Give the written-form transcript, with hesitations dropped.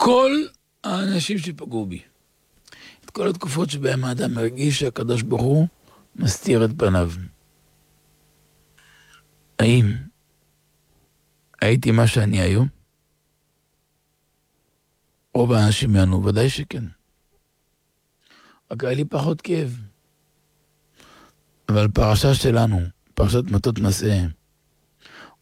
כל האנשים שפגעו בי. את כל התקופות שבהם האדם מרגיש שהקדוש ברוך הוא מסתיר את פניו. האם הייתי מה שאני היום? רוב האנשים יענו, ודאי שכן. רק היה לי פחות כאב. אבל פרשה שלנו, פרשת מטות מסעי,